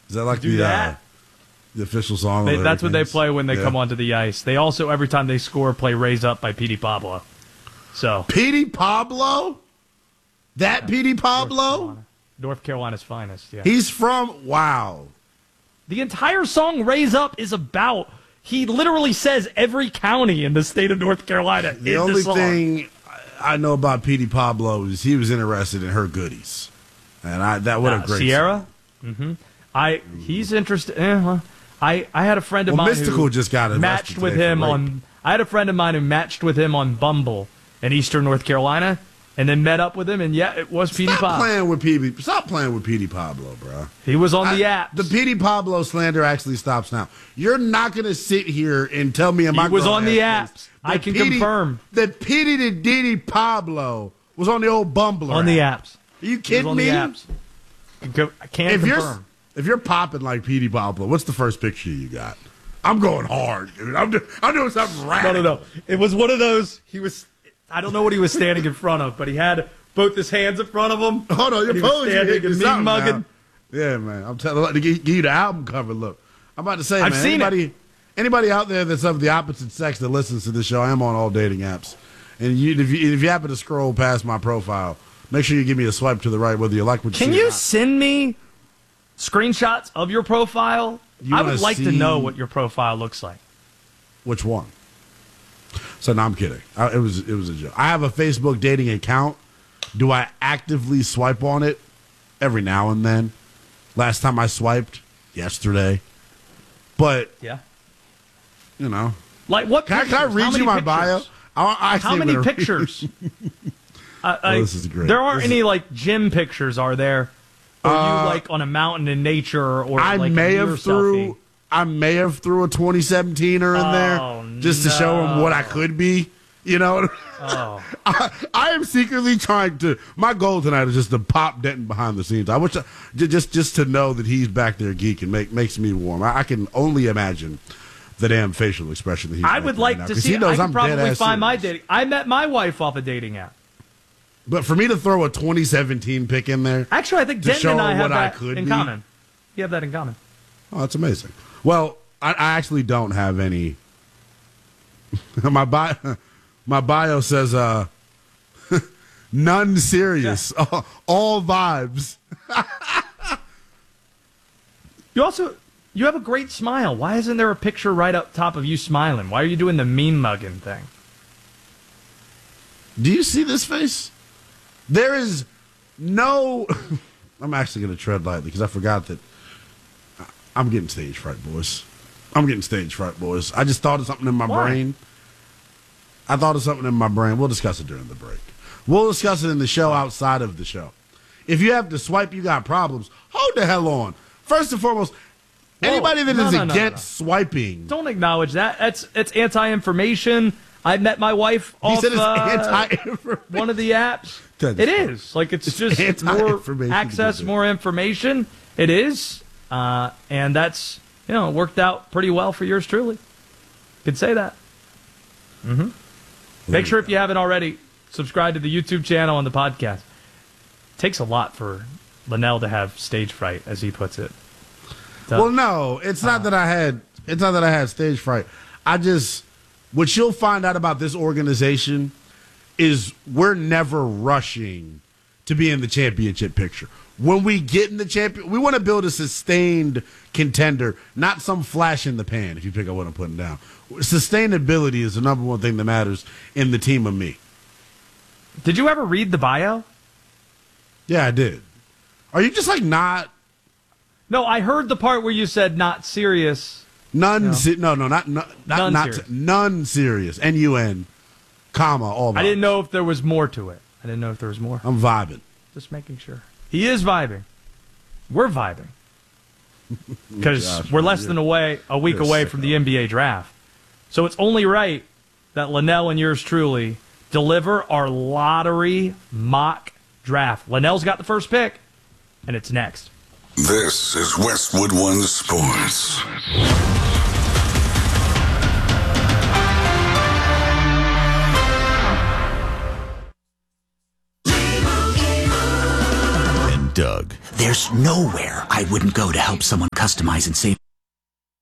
Is that like the official song? That's what they play when they come onto the ice. They also, every time they score, play Raise Up by Petey Pablo. So Petey Pablo? Petey Pablo? North Carolina's finest, yeah. He's from, wow. The entire song Raise Up is about, he literally says every county in the state of North Carolina. The only thing I know about Petey Pablo is he was interested in her goodies. And that would have great Sierra? Mm-hmm. He's interested. I had a friend of mine Mystical who just got matched with him on. I had a friend of mine who matched with him on Bumble in Eastern North Carolina, and then met up with him. And yeah, it was Petey Pablo. Stop playing with Petey Pablo, bro. He was on the app. The Petey Pablo slander actually stops now. You're not going to sit here and tell me he was on the apps. I can confirm that Petey the Diddy Pablo was on the old Bumbler on the apps. Are you kidding me? The apps. I can't confirm. If you're popping like Petey Pablo, what's the first picture you got? I'm going hard, dude. I'm doing something radical. No. It was one of those. I don't know what he was standing in front of, but he had both his hands in front of him. Hold on, you're standing and mean mugging. Yeah, man. I'm telling you, give you the album cover look. I'm about to say, I've seen anybody out there that's of the opposite sex that listens to this show, I am on all dating apps. And if you happen to scroll past my profile, make sure you give me a swipe to the right, whether you like what you see. Can you send me screenshots of your profile? I would like to know what your profile looks like. Which one? So, no, I'm kidding. It was a joke. I have a Facebook dating account. Do I actively swipe on it? Every now and then. Last time I swiped, yesterday. But, yeah, you know. Like what? Can I read you my bio? How many pictures? This is great. There aren't any like gym pictures, are there? Or you like on a mountain in nature, or I like may have threw a 2017er in there just to show him what I could be. You know, I am secretly trying to. My goal tonight is just to pop Denton behind the scenes. I wish just to know that he's back there geeking makes me warm. I can only imagine the damn facial expression that he's. I would like to see. I could probably find my dating. I met my wife off a dating app. But for me to throw a 2017 pick in there, actually, I think Denton and I have that in common. You have that in common. Oh, that's amazing. Well, I actually don't have any. My bio says none serious, all vibes. You have a great smile. Why isn't there a picture right up top of you smiling? Why are you doing the mean mugging thing? Do you see this face? There is no. I'm actually going to tread lightly because I forgot that I'm getting stage fright, boys. I just thought of something in my brain. I thought of something in my brain. We'll discuss it during the break. We'll discuss it in the show outside of the show. If you have to swipe, you got problems. Hold the hell on. First and foremost, anybody that is against swiping. Don't acknowledge that. It's anti-information. I met my wife off one of the apps. It is. Like, it's just more access, more information. It is. And that's, worked out pretty well for yours truly. Could say that. Mm-hmm. Make sure, if you haven't already, subscribe to the YouTube channel and the podcast. It takes a lot for Linnell to have stage fright, as he puts it. Well, no, it's not that I had stage fright. What you'll find out about this organization is we're never rushing to be in the championship picture. When we get in the we want to build a sustained contender, not some flash in the pan, if you pick up what I'm putting down. Sustainability is the number one thing that matters in the team of me. Did you ever read the bio? Yeah, I did. Are you just like not? No, I heard the part where you said not serious. None serious. N-U-N, comma, all that. I didn't know if there was more to it. I'm vibing. Just making sure. He is vibing. We're vibing. Because we're less than a week away from the NBA draft. So it's only right that Linnell and yours truly deliver our lottery mock draft. Linnell's got the first pick, and it's next. This is Westwood One Sports. And Doug. There's nowhere I wouldn't go to help someone customize and save